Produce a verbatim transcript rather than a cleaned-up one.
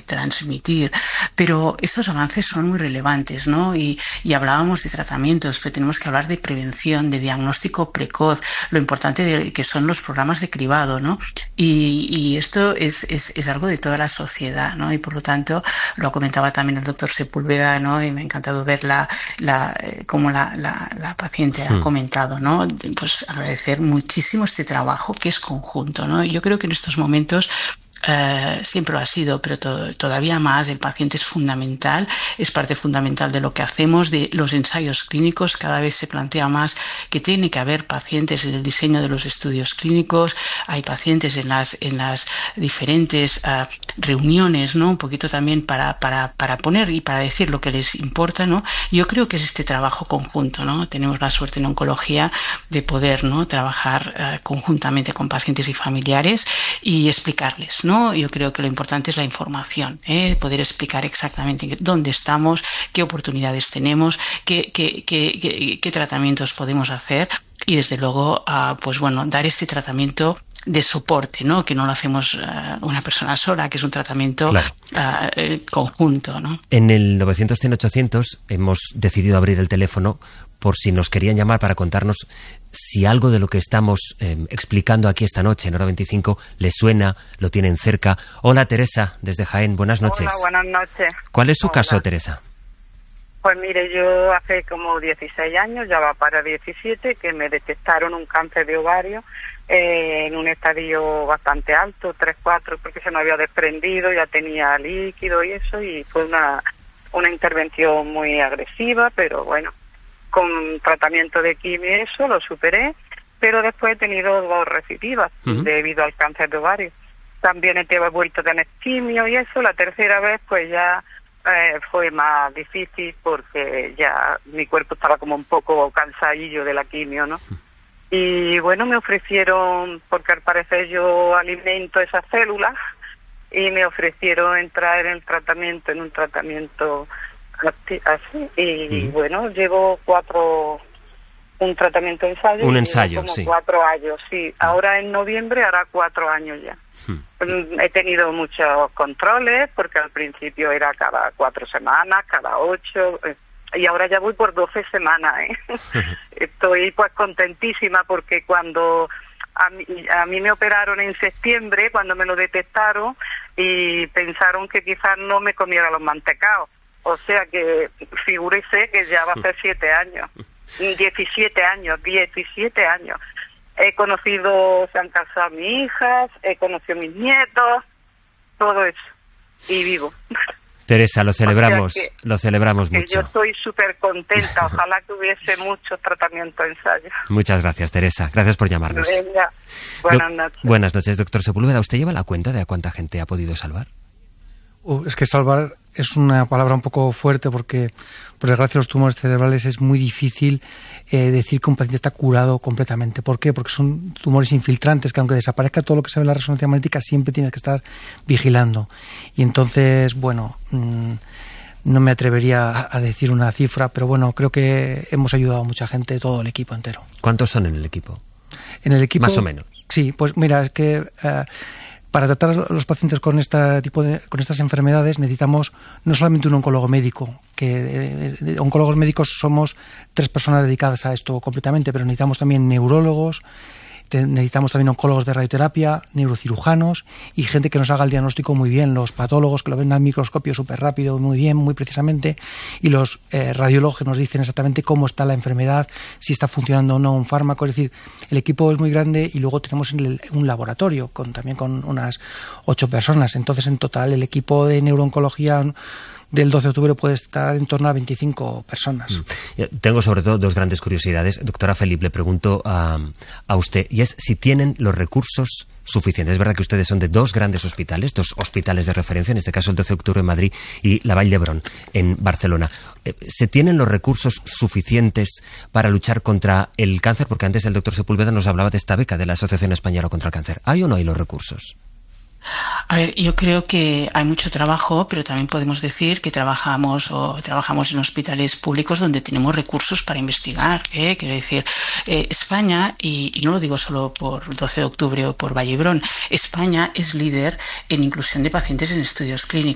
transmitir. Pero estos avances son muy relevantes, ¿no? Y, y hablábamos de tratamientos, pero tenemos que hablar de prevención, de diagnóstico precoz, lo importante de, que son los programas de cribado, ¿no? Y, y esto es, es, es algo de toda la sociedad, ¿no? Y por lo tanto, lo comentaba también el doctor Sepúlveda, ¿no? Y me ha encantado ver la, la, como la, la, la paciente ha comentado, ¿no? Pues agradecer muchísimo este trabajo que es conjunto, ¿no? Yo creo que en estos momentos Uh, siempre lo ha sido, pero to- todavía más. El paciente es fundamental, es parte fundamental de lo que hacemos, de los ensayos clínicos. Cada vez se plantea más que tiene que haber pacientes en el diseño de los estudios clínicos. Hay pacientes en las en las diferentes uh, reuniones, ¿no? Un poquito también para para para poner y para decir lo que les importa, ¿no? Yo creo que es este trabajo conjunto, ¿no? Tenemos la suerte en oncología de poder, ¿no? Trabajar uh, conjuntamente con pacientes y familiares y explicarles, ¿no? Yo creo que lo importante es la información, ¿eh? Poder explicar exactamente dónde estamos, qué oportunidades tenemos, qué, qué, qué, qué, qué tratamientos podemos hacer y desde luego, uh, pues bueno, dar este tratamiento de soporte, ¿no? Que no lo hacemos uh, una persona sola, que es un tratamiento claro. uh, conjunto, ¿no? En el novecientos cien ochocientos hemos decidido abrir el teléfono por si nos querían llamar para contarnos si algo de lo que estamos eh, explicando aquí esta noche en Hora veinticinco les suena, lo tienen cerca. Hola, Teresa, desde Jaén, buenas noches. Hola, buenas noches. ¿Cuál es su Hola. caso, Teresa? Pues mire, yo hace como dieciséis años, ya va para diecisiete, que me detectaron un cáncer de ovario eh, en un estadio bastante alto, tres cuatro, porque se me había desprendido, ya tenía líquido y eso, y fue una, una intervención muy agresiva, pero bueno, con tratamiento de quimio y eso lo superé, pero después he tenido dos recidivas uh-huh. debido al cáncer de ovario. También he vuelto a tener quimio y eso, la tercera vez pues ya eh, fue más difícil porque ya mi cuerpo estaba como un poco cansadillo de la quimio, ¿no? Uh-huh. Y bueno, me ofrecieron, porque al parecer yo alimento esas células, y me ofrecieron entrar en el tratamiento, en un tratamiento así, y mm. bueno, llevo cuatro, un tratamiento de ensayo. Un ensayo, como sí. cuatro años, sí. Ahora en noviembre hará cuatro años ya. Mm. He tenido muchos controles, porque al principio era cada cuatro semanas, cada ocho, y ahora ya voy por doce semanas, ¿eh? Estoy pues contentísima porque cuando a mí, a mí me operaron en septiembre, cuando me lo detectaron, y pensaron que quizás no me comiera los mantecaos. O sea que figúrese que ya va a ser siete años, diecisiete años, diecisiete años. He conocido, se han casado mis hijas, he conocido mis nietos, todo eso, y vivo. Teresa, lo celebramos, o sea que, lo celebramos que mucho. Yo estoy súper contenta, ojalá que hubiese muchos tratamientos ensayos. Muchas gracias, Teresa, gracias por llamarnos. Venga, buenas Do- noches. Buenas noches, doctor Sepúlveda. ¿Usted lleva la cuenta de a cuánta gente ha podido salvar? Uh, es que salvar es una palabra un poco fuerte porque, por desgracia, los tumores cerebrales es muy difícil eh, decir que un paciente está curado completamente. ¿Por qué? Porque son tumores infiltrantes que, aunque desaparezca todo lo que se ve en la resonancia magnética, siempre tienes que estar vigilando. Y entonces, bueno, mmm, no me atrevería a decir una cifra, pero bueno, creo que hemos ayudado a mucha gente, todo el equipo entero. ¿Cuántos son en el equipo? En el equipo, más o menos. Sí, pues mira, es que Uh, para tratar a los pacientes con este tipo de, con estas enfermedades necesitamos no solamente un oncólogo médico, que de, de, de oncólogos médicos somos tres personas dedicadas a esto completamente, pero necesitamos también neurólogos, necesitamos también oncólogos de radioterapia, neurocirujanos y gente que nos haga el diagnóstico muy bien, los patólogos que lo ven al microscopio súper rápido, muy bien, muy precisamente, y los eh, radiólogos que nos dicen exactamente cómo está la enfermedad, si está funcionando o no un fármaco. Es decir, el equipo es muy grande y luego tenemos el, un laboratorio con también con unas ocho personas. Entonces, en total, el equipo de neurooncología del doce de octubre puede estar en torno a veinticinco personas. Mm. Tengo sobre todo dos grandes curiosidades. Doctora Felip, le pregunto a, a usted, y es si tienen los recursos suficientes. Es verdad que ustedes son de dos grandes hospitales, dos hospitales de referencia, en este caso el doce de octubre en Madrid y la Vall d'Hebron en Barcelona. ¿Se tienen los recursos suficientes para luchar contra el cáncer? Porque antes el doctor Sepúlveda nos hablaba de esta beca de la Asociación Española contra el Cáncer. ¿Hay o no hay los recursos? A ver, yo creo que hay mucho trabajo, pero también podemos decir que trabajamos o trabajamos en hospitales públicos donde tenemos recursos para investigar, ¿eh? Quiero decir, eh, España, y, y no lo digo solo por doce de octubre o por Vall d'Hebron, España es líder en inclusión de pacientes en estudios clínicos.